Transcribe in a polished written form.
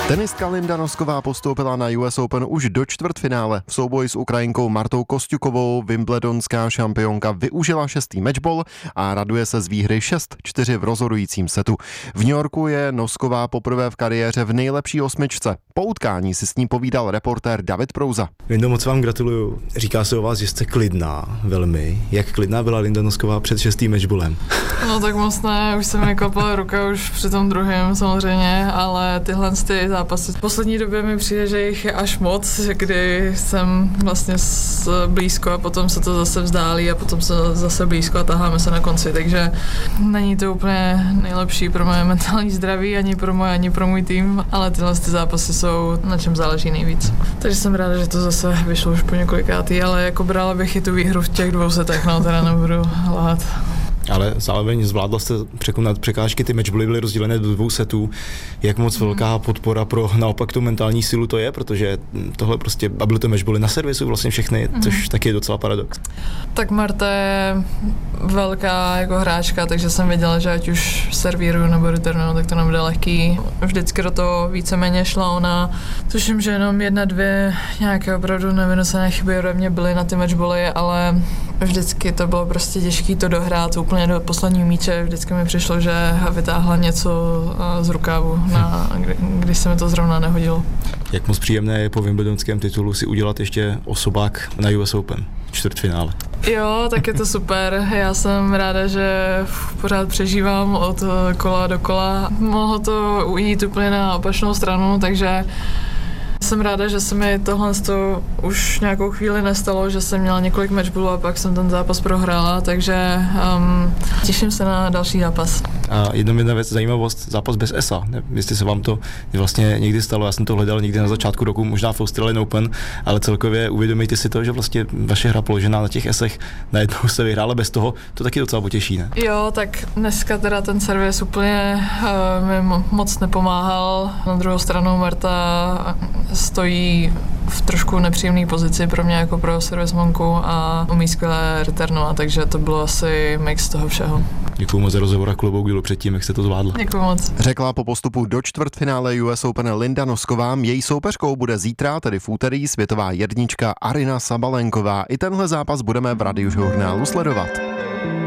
Tenistka Linda Nosková postoupila na US Open už do čtvrtfinále. V souboji s Ukrajinkou Martou Kostjukovou wimbledonská šampionka využila 6. matchball a raduje se z výhry 6-4 v rozhodujícím setu. V New Yorku je Nosková poprvé v kariéře v nejlepší osmičce. Po utkání si s ní povídal reportér David Prouza. Lindo, moc vám gratuluju. Říká se o vás, že jste klidná velmi. Jak klidná byla Linda Nosková před 6. matchballem? No tak moc ne, už se mi kopala ruka už při tom druhém samozřejmě, ale tyhle zápasy. V poslední době mi přijde, že jich je až moc, kdy jsem vlastně blízko a potom se to zase vzdálí a potom se zase blízko a taháme se na konci, takže není to úplně nejlepší pro moje mentální zdraví, ani pro můj tým, ale tyhle zápasy jsou na čem záleží nejvíc. Takže jsem ráda, že to zase vyšlo už po několikátý, ale jako brala bych i tu výhru v těch 2 setech, no teda nebudu lhát. Ale zároveň zvládla jste překonat překážky, ty matchbally byly rozdělené do 2 setů. Jak moc velká podpora pro naopak tu mentální sílu to je, protože tohle prostě, a byly to matchbally na servisu vlastně všechny, což taky je docela paradox. Tak Marta je velká jako hráčka, takže jsem věděla, že ať už servíruju nebo returnuju, tak to nebude lehký. Vždycky do toho víceméně šla ona. Tuším, že jenom 1-2 nějaké opravdu nevynosené chyby ode mě byly na ty matchbally, ale vždycky to bylo prostě těžké to dohrát úplně do posledního míče. Vždycky mi přišlo, že vytáhla něco z rukávu, když se mi to zrovna nehodilo. Jak moc příjemné je po wimbledonském titulu si udělat ještě osobák na US Open, čtvrtfinále? Jo, tak je to super. Já jsem ráda, že pořád přežívám od kola do kola. Mohlo to ujít úplně na opačnou stranu, takže jsem ráda, že se mi tohle už nějakou chvíli nestalo, že jsem měla několik matchballů a pak jsem ten zápas prohrála, takže těším se na další zápas. A jedna věc, zajímavost, zápas bez ESA. Jestli se vám to vlastně někdy stalo, já jsem to hledal někdy na začátku roku, možná v Australian Open, ale celkově uvědomíte si to, že vlastně vaše hra položená na těch esech najednou se vyhrála bez toho, to taky docela potěší, ne? Jo, tak dneska teda ten servis úplně mi moc nepomáhal. Na druhou stranu Marta stojí v trošku nepříjemné pozici pro mě jako pro servismonku a umí skvěle returnovat, takže to bylo asi mix toho všeho. Děkuju moc za rozhovor a klobouk dolů předtím, jak jste to zvládla. Děkuju moc. Řekla po postupu do čtvrtfinále US Open Linda Nosková. Její soupeřkou bude zítra, tedy v úterý, světová jednička Aryna Sabalenková. I tenhle zápas budeme v Radiožurnálu sledovat.